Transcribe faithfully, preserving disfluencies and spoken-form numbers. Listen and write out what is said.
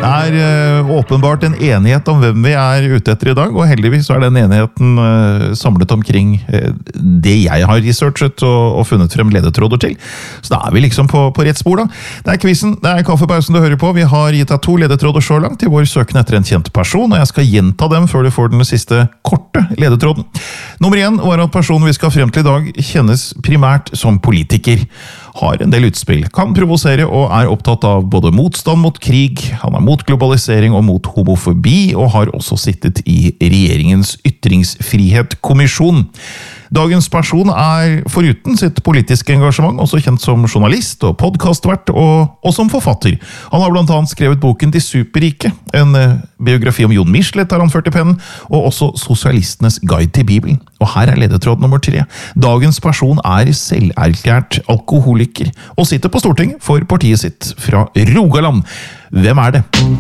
er uh, åpenbart en enighet om hvem vi er ute etter i dag, og heldigvis er den enigheten uh, samlet omkring uh, det jeg har researchet og, og funnet frem ledetråder til. Så da er vi liksom på, på rett spor da. Det er quizzen, det er kaffepausen du hører på. Vi har gitt deg to ledetråder så langt til vår søken etter en kjent person, og jeg skal gjenta dem før du får den siste korte ledetråden. Nummer én var at personen vi skal frem til i dag kjennes primært som politiker. Har en del utspill, kan provosere og er opptatt av både motstand mot krig, han er mot globalisering og mot homofobi, og har også sittet i regjeringens ytringsfrihet-kommisjon. Dagens person er foruten sitt politiske engasjement også kjent som journalist og podcastvert og, og som forfatter. Han har blant annet skrevet boken De Superrike, en biografi om Jon Michelet har han ført i pennen, og også Sosialistenes guide til Bibelen. Og her er ledetråd nummer tre. Dagens person er selverklært alkoholiker og sitter på Stortinget for partiet sitt fra Rogaland. Hvem er det?